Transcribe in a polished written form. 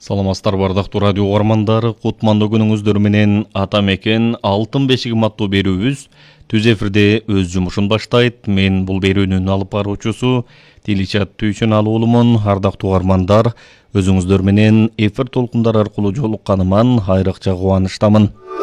Саламаттар бардактуу радио угармандары, кутмандуу күнүңүздөр менен ата мекен алтын бешигим аттуу берүүбүз түз эфирде өз жумушун баштайт. Мен бул берүүнүн алып баруучусу Дилишат Түйшүналуулумун. Ардактуу угармандар, өзүңүздөр менен эфир толкундары аркылуу жолукканыман айрыкча кубанычтамын.